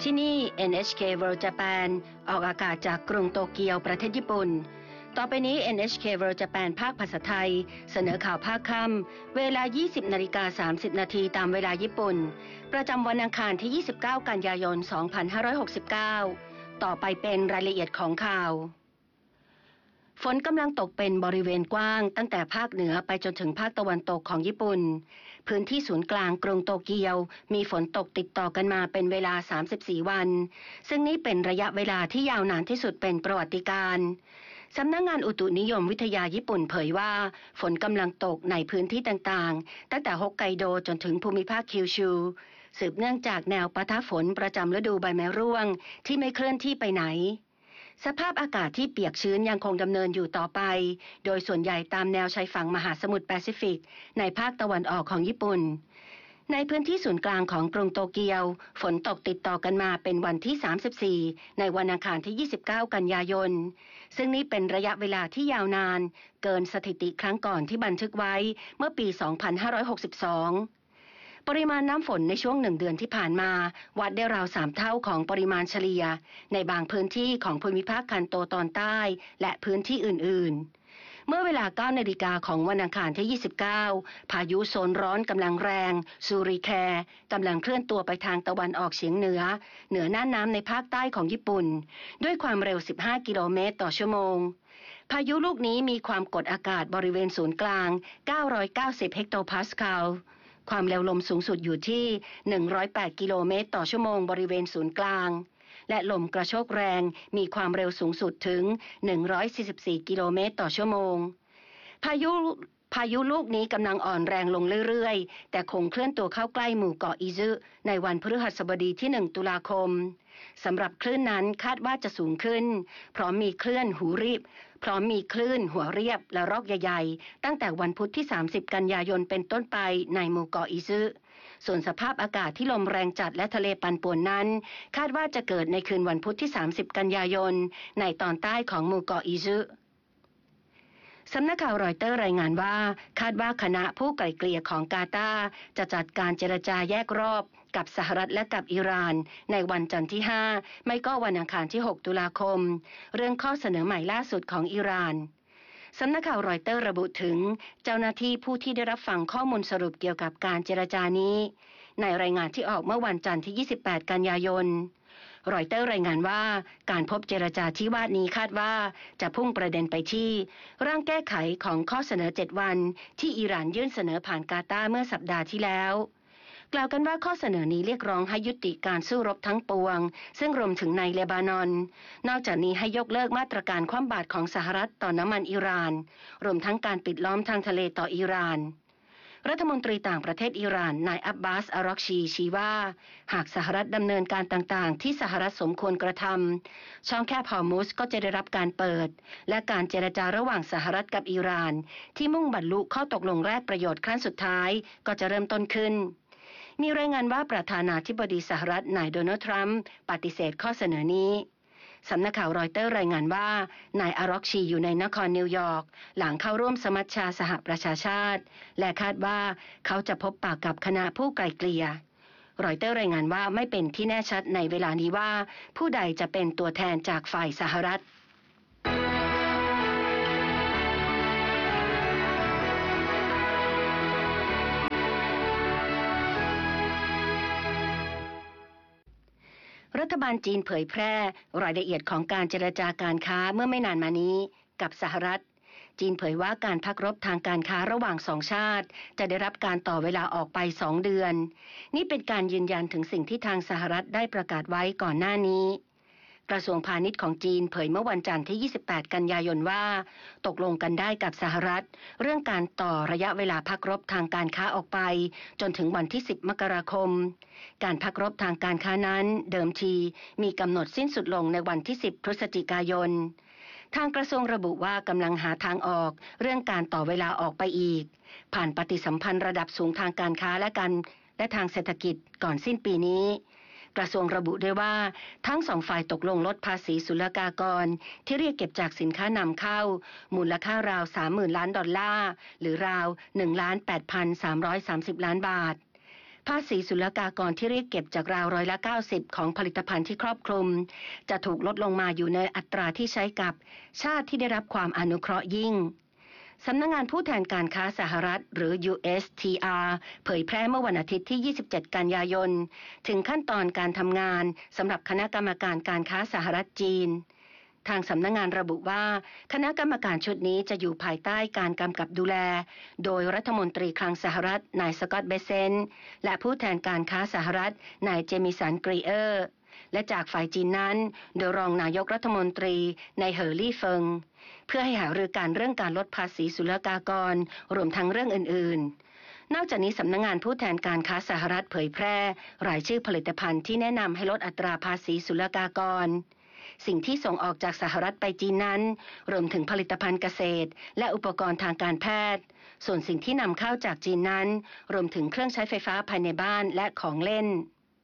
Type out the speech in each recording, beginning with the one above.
ที่นี่ NHK World Japan ออกอากาศจากกรุงโตเกียวประเทศญี่ปุ่นต่อไปนี้ NHK World Japan ภาคภาษาไทยเสนอข่าวภาคค่ำเวลา 20:30 นาทีตามเวลาญี่ปุ่นประจำวันอังคารที่ 29 กันยายน 2569ต่อไปเป็นรายละเอียดของข่าวฝนกำลังตกเป็นบริเวณกว้างตั้งแต่ภาคเหนือไปจนถึงภาคตะวันตกของญี่ปุ่นพื้นที่ศูนย์กลางกรุงโตเกียวมีฝนตกติดต่อกันมาเป็นเวลา34วันซึ่งนี่เป็นระยะเวลาที่ยาวนานที่สุดเป็นประวัติการณ์สำนักงานอุตุนิยมวิทยาญี่ปุ่นเผยว่าฝนกำลังตกในพื้นที่ต่างๆตั้งแต่ฮอกไกโดจนถึงภูมิภาคคิวชูสืบเนื่องจากแนวปะทะฝนประจำฤดูใบไม้ร่วงที่ไม่เคลื่อนที่ไปไหนสภาพอากาศที่เปียกชื้นยังคงดำเนินอยู่ต่อไปโดยส่วนใหญ่ตามแนวชายฝั่งมหาสมุทรแปซิฟิกในภาคตะวันออกของญี่ปุ่นในพื้นที่ศูนย์กลางของกรุงโตเกียวฝนตกติดต่อกันมาเป็นวันที่34ในวันอังคารที่29กันยายนซึ่งนี่เป็นระยะเวลาที่ยาวนานเกินสถิติครั้งก่อนที่บันทึกไว้เมื่อปี2562ปริมาณน้ำฝนในช่วง1 เดือนที่ผ่านมาวัดได้ราว3 เท่าของปริมาณเฉลี่ยในบางพื้นที่ของภูมิภาคคันโตตอนใต้และพื้นที่อื่นๆเมื่อเวลา 9 นาฬิกาของวันอังคารที่29พายุโซนร้อนกำลังแรงซูริแคกำลังเคลื่อนตัวไปทางตะวันออกเฉียงเหนือน่านน้ำในภาคใต้ของญี่ปุ่นด้วยความเร็ว15 กิโลเมตรต่อชั่วโมงพายุลูกนี้มีความกดอากาศบริเวณศูนย์กลาง990เฮกโตพาสคาลความเร็วลมสูงสุดอยู่ที่108กิโลเมตรต่อชั่วโมงบริเวณศูนย์กลางและลมกระโชกแรงมีความเร็วสูงสุดถึง144กิโลเมตรต่อชั่วโมงพายุลูกนี้กำลังอ่อนแรงลงเรื่อยๆแต่คงเคลื่อนตัวเข้าใกล้หมู่เกาะอิซึในวันพฤหัสบดีที่1ตุลาคมสำหรับคลื่นนั้นคาดว่าจะสูงขึ้นพร้อมมีคลื่นหัวเรียบและรอกใหญ่ๆตั้งแต่วันพุธที่30กันยายนเป็นต้นไปในหมู่เกาะอิซึส่วนสภาพอากาศที่ลมแรงจัดและทะเลปั่นป่วนนั้นคาดว่าจะเกิดในคืนวันพุธที่30กันยายนในตอนใต้ของหมู่เกาะอิซึสำนักข่าวรอยเตอร์รายงานว่าคาดว่าคณะผู้ไกล่เกลี่ยของกาตาร์จะจัดการเจรจาแยกรอบกับสหรัฐและกับอิหร่านในวันจันทร์ที่5ไม่ก็วันอังคารที่6ตุลาคมเรื่องข้อเสนอใหม่ล่าสุดของอิหร่านสำนักข่าวรอยเตอร์ระบุถึงเจ้าหน้าที่ผู้ที่ได้รับฟังข้อมูลสรุปเกี่ยวกับการเจรจานี้ในรายงานที่ออกเมื่อวันจันทร์ที่28กันยายนรอยเตอร์รายงานว่าการพบเจรจาที่ว่านี้คาดว่าจะพุ่งประเด็นไปที่ร่างแก้ไขของข้อเสนอ7วันที่อิหร่านยื่นเสนอผ่านกาตาร์เมื่อสัปดาห์ที่แล้วกล่าวกันว่าข้อเสนอนี้เรียกร้องให้ยุติการสู้รบทั้งปวงซึ่งรวมถึงในเลบานอนนอกจากนี้ให้ยกเลิกมาตรการคว่ำบาตรของสหรัฐต่อน้ำมันอิหร่านรวมทั้งการปิดล้อมทางทะเลต่ออิหร่านรัฐมนตรีต่างประเทศอิหร่านนายอับบาส อารอกชีชี้ว่าหากสหรัฐดำเนินการต่างๆที่สหรัฐสมควรกระทำช่องแคบฮอร์มุซก็จะได้รับการเปิดและการเจรจาระหว่างสหรัฐกับอิหร่านที่มุ่งบรรลุข้อตกลงแลกประโยชน์ขั้นสุดท้ายก็จะเริ่มต้นขึ้นมีรายงานว่าประธานาธิบดีสหรัฐนายโดนัลด์ทรัมป์ปฏิเสธข้อเสนอนี้สำนักข่าวรอยเตอร์รายงานว่านายอารอกชีอยู่ในนครนิวยอร์กหลังเข้าร่วมสมัชชาสหประชาชาติและคาดว่าเขาจะพบปะกับคณะผู้ไกล่เกลี่ยรอยเตอร์รายงานว่าไม่เป็นที่แน่ชัดในเวลานี้ว่าผู้ใดจะเป็นตัวแทนจากฝ่ายสหรัฐรัฐบาลจีนเผยแพร่รายละเอียดของการเจรจาการค้าเมื่อไม่นานมานี้กับสหรัฐจีนเผยว่าการพักรบทางการค้าระหว่างสองชาติจะได้รับการต่อเวลาออกไป2 เดือนนี่เป็นการยืนยันถึงสิ่งที่ทางสหรัฐได้ประกาศไว้ก่อนหน้านี้กระทรวงพาณิชย์ของจีนเผยเมื่อวันจันทร์ที่28กันยายนว่าตกลงกันได้กับสหรัฐเรื่องการต่อระยะเวลาพักรบทางการค้าออกไปจนถึงวันที่10มกราคมการพักรบทางการค้านั้นเดิมทีมีกำหนดสิ้นสุดลงในวันที่10พฤศจิกายนทางกระทรวงระบุว่ากำลังหาทางออกเรื่องการต่อเวลาออกไปอีกผ่านปฏิสัมพันธ์ระดับสูงทางการค้าและทางเศรษฐกิจก่อนสิ้นปีนี้กระทรวงระบุด้วยว่าทั้งสองฝ่ายตกลงลดภาษีศุลกากรที่เรียกเก็บจากสินค้านำเข้ามูลค่าราว 30,000 ล้านดอลลาร์หรือราว 18,330 ล้านบาทภาษีศุลกากรที่เรียกเก็บจากราว90%ของผลิตภัณฑ์ที่ครอบคลุมจะถูกลดลงมาอยู่ในอัตราที่ใช้กับชาติที่ได้รับความอนุเคราะห์ยิ่งสำนักงานผู้แทนการค้าสหรัฐหรือ USTR เผยแพร่เมื่อวันอาทิตย์ที่ 27 กันยายนถึงขั้นตอนการทำงานสำหรับคณะกรรมการการค้าสหรัฐจีนทางสำนักงานระบุว่าคณะกรรมการชุดนี้จะอยู่ภายใต้การกำกับดูแลโดยรัฐมนตรีคลังสหรัฐนายสกอตต์ เบเซนต์และผู้แทนการค้าสหรัฐนายเจมิสัน กรีเออร์และจากฝ่ายจีนนั้นโดยรองนายกรัฐมนตรีนายเหอลี่เฟิงเพื่อให้หารือการเรื่องการลดภาษีศุลกากรรวมทั้งเรื่องอื่นๆนอกจากนี้สำนักงานผู้แทนการค้าสหรัฐเผยแพร่รายชื่อผลิตภัณฑ์ที่แนะนำให้ลดอัตราภาษีศุลกากรสิ่งที่ส่งออกจากสหรัฐไปจีนนั้นรวมถึงผลิตภัณฑ์เกษตรและอุปกรณ์ทางการแพทย์ส่วนสิ่งที่นำเข้าจากจีนนั้นรวมถึงเครื่องใช้ไฟฟ้าภายในบ้านและของเล่น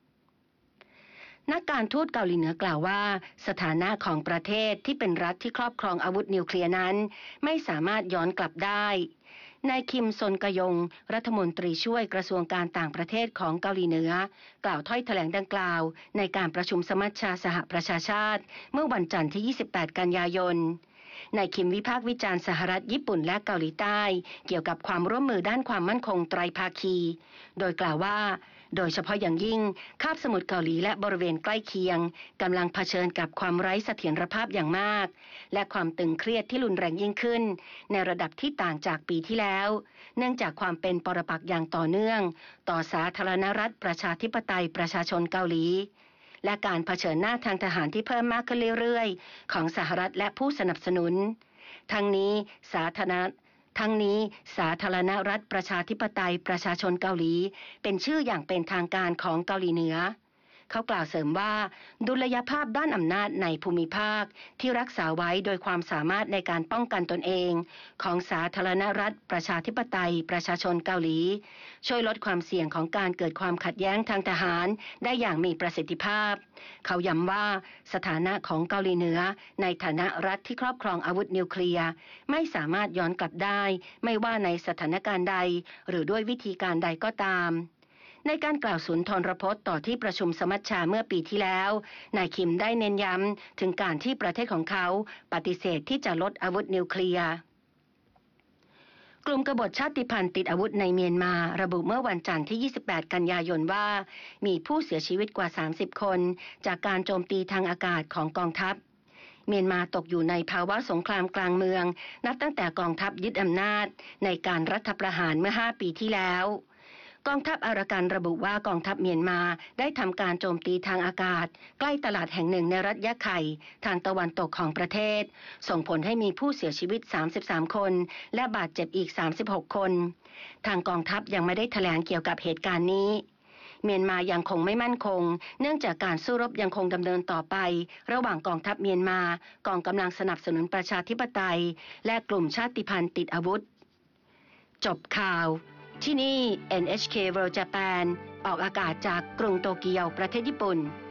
นักการทูตเกาหลีเหนือกล่าวว่าสถานะของประเทศที่เป็นรัฐที่ครอบครองอาวุธนิวเคลียร์นั้นไม่สามารถย้อนกลับได้นายคิมซนกยงรัฐมนตรีช่วยกระทรวงการต่างประเทศของเกาหลีเหนือกล่าวถ้อยแถลงดังกล่าวในการประชุมสมัชชาสหประชาชาติเมื่อวันจันทร์ที่ 28 กันยายนนายคิมวิพากษ์วิจารณ์สหรัฐญี่ปุ่นและเกาหลีใต้เกี่ยวกับความร่วมมือด้านความมั่นคงไตรภาคีโดยกล่าวว่าโดยเฉพาะอย่างยิ่งคาบสมุทรเกาหลีและบริเวณใกล้เคียงกำลังเผชิญกับความไร้เสถียรภาพอย่างมากและความตึงเครียดที่รุนแรงยิ่งขึ้นในระดับที่ต่างจากปีที่แล้วเนื่องจากความเป็นปรปักษ์อย่างต่อเนื่องต่อสาธารณรัฐประชาธิปไตยประชาชนเกาหลีและการเผชิญหน้าทางทหารที่เพิ่มมากขึ้นเรื่อยๆของสหรัฐและผู้สนับสนุนทั้งนี้สาธารณรัฐประชาธิปไตยประชาชนเกาหลีเป็นชื่ออย่างเป็นทางการของเกาหลีเหนือเขากล่าวเสริมว่าดุลยภาพด้านอำนาจในภูมิภาคที่รักษาไว้โดยความสามารถในการป้องกันตนเองของสาธารณรัฐประชาธิปไตยประชาชนเกาหลีช่วยลดความเสี่ยงของการเกิดความขัดแย้งทางทหารได้อย่างมีประสิทธิภาพเขาย้ำว่าสถานะของเกาหลีเหนือในฐานะรัฐที่ครอบครองอาวุธนิวเคลียร์ไม่สามารถย้อนกลับได้ไม่ว่าในสถานการณ์ใดหรือด้วยวิธีการใดก็ตามในการกล่าวสุนทรพจน์ต่อที่ประชุมสมัชชาเมื่อปีที่แล้วนายคิมได้เน้นย้ำถึงการที่ประเทศของเขาปฏิเสธที่จะลดอาวุธนิวเคลียร์กลุ่มกบฏชาติพันธุ์ติดอาวุธในเมียนมาระบุเมื่อวันจันทร์ที่ 28 กันยายนว่ามีผู้เสียชีวิตกว่า 30 คนจากการโจมตีทางอากาศของกองทัพเมียนมาตกอยู่ในภาวะสงครามกลางเมืองนับตั้งแต่กองทัพยึดอำนาจในการรัฐประหารเมื่อ 5 ปีที่แล้วกองทัพอารากันระบุว่ากองทัพเมียนมาได้ทำการโจมตีทางอากาศใกล้ตลาดแห่งหนึ่งในรัฐยะไข่ทางตะวันตกของประเทศส่งผลให้มีผู้เสียชีวิต33คนและบาดเจ็บอีก36คนทางกองทัพยังไม่ได้แถลงเกี่ยวกับเหตุการณ์นี้เมียนมายังคงไม่มั่นคงเนื่องจากการสู้รบยังคงดำเนินต่อไประหว่างกองทัพเมียนมากองกำลังสนับสนุนประชาธิปไตยและกลุ่มชาติพันธุ์ติดอาวุธจบข่าวที่นี่ NHK World Japan ออกอากาศจากกรุงโตเกียวประเทศญี่ปุ่น